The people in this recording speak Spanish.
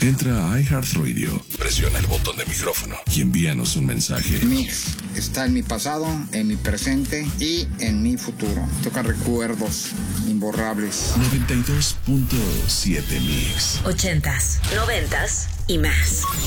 Entra a iHeartRadio, presiona el botón de micrófono y envíanos un mensaje. Mix está en mi pasado, en mi presente y en mi futuro. Toca recuerdos imborrables. 92.7 Mix. 80s, 90s y más.